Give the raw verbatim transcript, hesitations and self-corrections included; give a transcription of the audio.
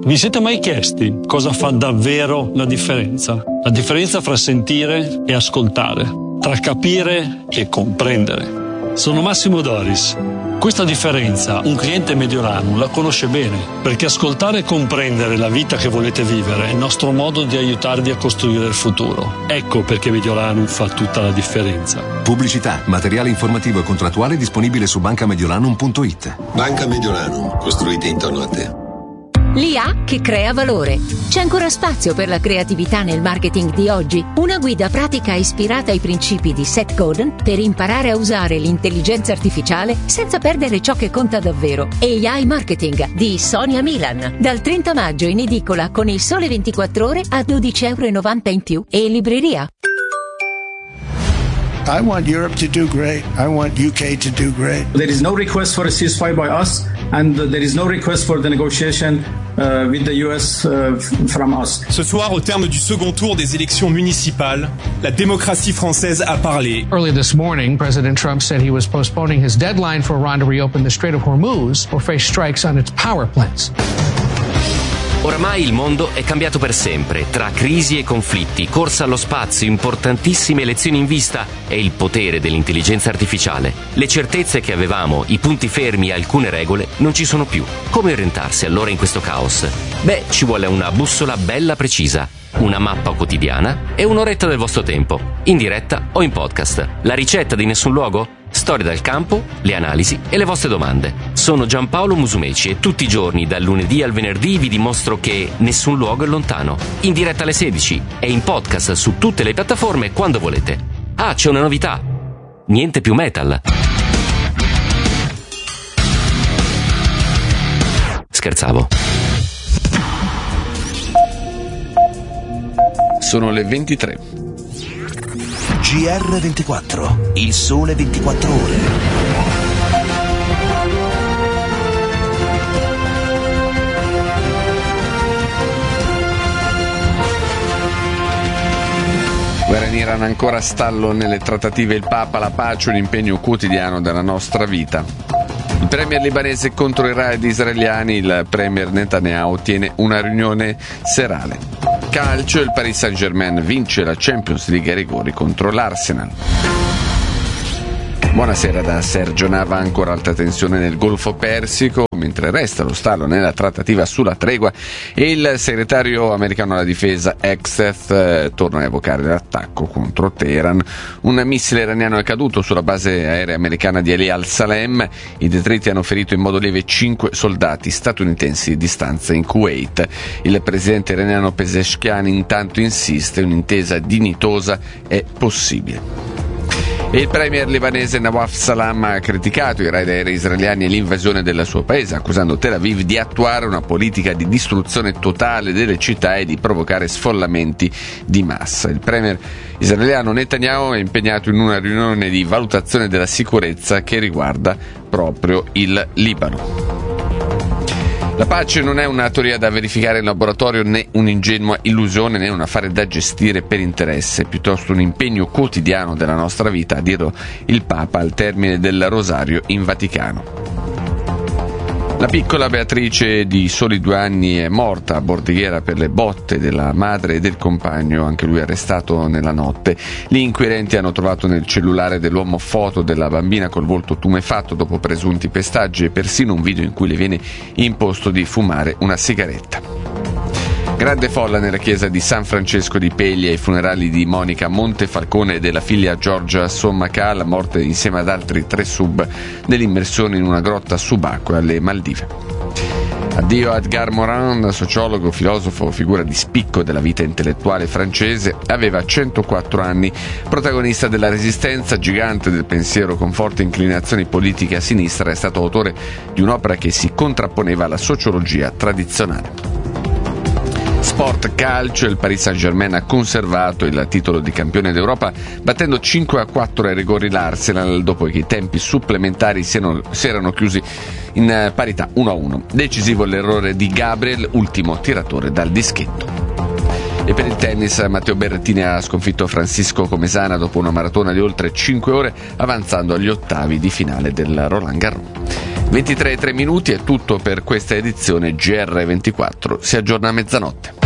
Vi siete mai chiesti cosa fa davvero la differenza? La differenza fra sentire e ascoltare, tra capire e comprendere. Sono Massimo Doris. Questa differenza un cliente Mediolanum la conosce bene, perché ascoltare e comprendere la vita che volete vivere è il nostro modo di aiutarvi a costruire il futuro. Ecco perché Mediolanum fa tutta la differenza. Pubblicità, materiale informativo e contrattuale disponibile su banca mediolanum punto it. Banca Mediolanum, costruite intorno a te. L'I A che crea valore. C'è ancora spazio per la creatività nel marketing di oggi? Una guida pratica ispirata ai principi di Seth Godin per imparare a usare l'intelligenza artificiale senza perdere ciò che conta davvero. A I Marketing di Sonia Milan. Dal trenta maggio in edicola con Il Sole ventiquattro Ore a dodici virgola novanta euro in più e in libreria. I want Europe to do great. I want U K to do great. There is no request for a ceasefire by us, and there is no request for the negotiation uh, with the U S uh, from us. Ce soir, au terme du second tour des élections municipales, la démocratie française a parlé. Earlier this morning, President Trump said he was postponing his deadline for Iran to reopen the Strait of Hormuz or face strikes on its power plants. Oramai il mondo è cambiato per sempre, tra crisi e conflitti, corsa allo spazio, importantissime elezioni in vista e il potere dell'intelligenza artificiale. Le certezze che avevamo, i punti fermi e alcune regole non ci sono più. Come orientarsi allora in questo caos? Beh, ci vuole una bussola bella precisa, una mappa quotidiana e un'oretta del vostro tempo, in diretta o in podcast. La ricetta di Nessun Luogo? Storie dal campo, le analisi e le vostre domande. Sono Giampaolo Musumeci e tutti i giorni, dal lunedì al venerdì, vi dimostro che nessun luogo è lontano. In diretta alle sedici e in podcast su tutte le piattaforme quando volete. Ah, c'è una novità. Niente più metal. Scherzavo. Sono le ventitré. G R ventiquattro, Il Sole ventiquattro Ore. Guerra in Iran ancora stallo nelle trattative, il Papa, la pace, un impegno quotidiano della nostra vita. Il premier libanese contro i raid israeliani, il premier Netanyahu tiene una riunione serale. Calcio, il Paris Saint-Germain vince la Champions League ai rigori contro l'Arsenal. Buonasera da Sergio Nava. Ancora alta tensione nel Golfo Persico, mentre resta lo stallo nella trattativa sulla tregua e il segretario americano alla difesa Hegseth eh, torna a evocare l'attacco contro Teheran. Un missile iraniano è caduto sulla base aerea americana di Ali al-Salem. I detriti hanno ferito in modo lieve cinque soldati statunitensi di stanza in Kuwait. Il presidente iraniano Pezeshkian intanto insiste: un'intesa dignitosa è possibile. E il premier libanese Nawaf Salam ha criticato i raid aerei israeliani e l'invasione del suo paese, accusando Tel Aviv di attuare una politica di distruzione totale delle città e di provocare sfollamenti di massa. Il premier israeliano Netanyahu è impegnato in una riunione di valutazione della sicurezza che riguarda proprio il Libano. La pace non è una teoria da verificare in laboratorio, né un'ingenua illusione, né un affare da gestire per interesse, piuttosto un impegno quotidiano della nostra vita, a dirlo il Papa al termine del rosario in Vaticano. La piccola Beatrice di soli due anni è morta a Bordighera per le botte della madre e del compagno, anche lui arrestato nella notte. Gli inquirenti hanno trovato nel cellulare dell'uomo foto della bambina col volto tumefatto dopo presunti pestaggi e persino un video in cui le viene imposto di fumare una sigaretta. Grande folla nella chiesa di San Francesco di Peglia ai funerali di Monica Montefalcone e della figlia Giorgia Sommaca, la morte insieme ad altri tre sub nell'immersione in una grotta subacquea alle Maldive. Addio a Edgar Morin, sociologo, filosofo, figura di spicco della vita intellettuale francese. Aveva centoquattro anni, protagonista della Resistenza, gigante del pensiero con forti inclinazioni politiche a sinistra. È stato autore di un'opera che si contrapponeva alla sociologia tradizionale. Sport, calcio, il Paris Saint-Germain ha conservato il titolo di campione d'Europa battendo cinque a quattro ai rigori l'Arsenal dopo che i tempi supplementari si erano, si erano chiusi in parità uno a uno. Decisivo l'errore di Gabriel, ultimo tiratore dal dischetto. E per il tennis, Matteo Berrettini ha sconfitto Francisco Comesana dopo una maratona di oltre cinque ore, avanzando agli ottavi di finale del Roland Garros. ventitré e tre minuti è tutto per questa edizione. G R ventiquattro si aggiorna a mezzanotte.